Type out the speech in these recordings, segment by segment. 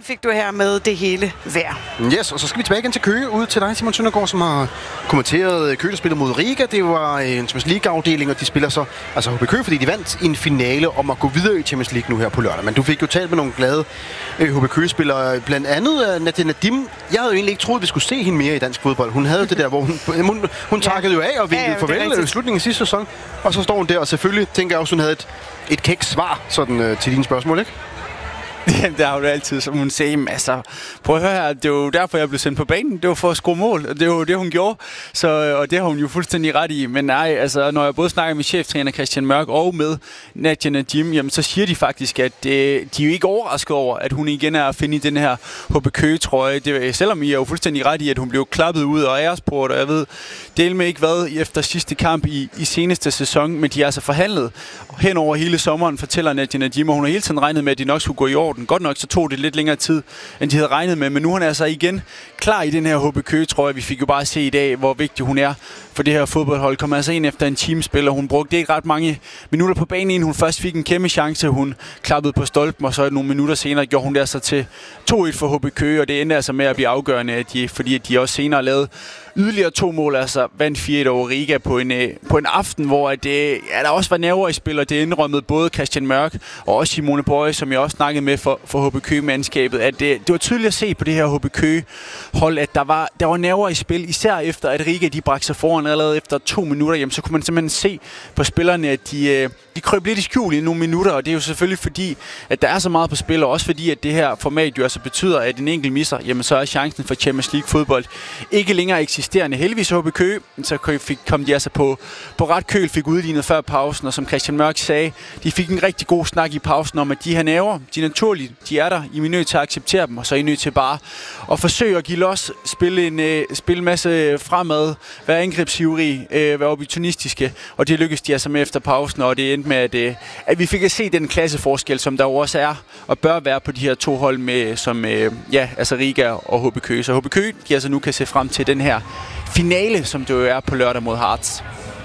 fik du her med det hele værd. Yes, og så skal vi tilbage igen til Køge, ud til dig, Simon Søndergaard, som har kommenteret Køge, der spiller mod Riga. Det var en Champions League-afdeling, og de spiller så altså HB Køge, fordi de vandt i en finale om at gå videre i Champions League nu her på lørdag. Men du fik jo talt med nogle glade HB Køge-spillere, blandt andet Nadia Nadim. Jeg havde jo egentlig ikke troet, at vi skulle se hende mere i dansk fodbold. Hun havde det der, hvor hun takkede jo af og vinkede farvel i slutningen af sidste sæson. Og så står hun der, og selvfølgelig tænker jeg også, hun havde et kækt svar sådan, til dine spørgsmål, ikke? Jamen, der har jo altid, som hun siger, altså, prøv at høre her, det er jo derfor, jeg blev sendt på banen. Det var for at score mål, og det var jo det, hun gjorde. Så, og det har hun jo fuldstændig ret i. Men nej, altså, når jeg både snakker med cheftræner Christian Mørk og med Nadia Nadim, jamen, så siger de faktisk, at de er jo ikke overrasket over, at hun igen er at finde i den her HB Køge-trøje. Selvom I er jo fuldstændig ret i, at hun blev klappet ud og æresport, og jeg ved, del med ikke hvad efter sidste kamp i seneste sæson, men de er altså forhandlet hen over hele sommeren, fortæller Nadia Nadim, og hun har hele tiden regnet med, at de nok skulle gå i orden. Godt nok så tog det lidt længere tid, end de havde regnet med, men nu er hun altså igen klar i den her HB Køge-trøje. Vi fik jo bare se i dag, hvor vigtig hun er for det her fodboldhold. Kommer altså ind efter en teamspil, og hun brugte ikke ret mange minutter på banen, inden hun først fik en kæmpe chance. Hun klappede på stolpen, og så nogle minutter senere gjorde hun det altså til 2-1 for HB Køge, og det endte altså med at blive afgørende, fordi de også senere lavede yderligere 2 mål, altså vandt 4-1 over Riga på en aften, hvor der også var nerver i spil, og det indrømmede både Christian Mørk og også Simone Bøje, som jeg også snakkede med for HB Køge-mandskabet, at det var tydeligt at se på det her HB Køge-hold, at der var nerver i spil, især efter at Riga de bragte sig foran allerede efter 2 minutter, jamen, så kunne man simpelthen se på spillerne, at de krøb lidt i skjul i nogle minutter, og det er jo selvfølgelig fordi, at der er så meget på spil, og også fordi, at det her format jo altså betyder, at en enkelt misser, jamen så er chancen for Champions League fodbold ikke længere eksisterende. Heldigvis HB Køge, så kom de altså på ret køl, fik udlignet før pausen, og som Christian Mørk sagde, de fik en rigtig god snak i pausen om, at de her nerver, de er naturlige, de er der, I er nødt til at acceptere dem, og så er I nødt til bare at forsøge at give los, spille en masse fremad, være angrebsivrig, være opportunistiske, og det lykkedes de altså med efter pausen, og det endte med, at vi fik at se den klasseforskel, som der også er, og bør være på de her 2 hold med, som altså Riga og HB Køge. Så HB Køge, de altså nu kan se frem til den her finale, som det jo er på lørdag mod Hearts.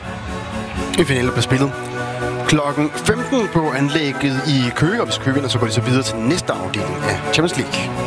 En finale bliver spillet klokken 15 på anlægget i Køge, og hvis Køge vinder, så går de så videre til næste afdeling af Champions League.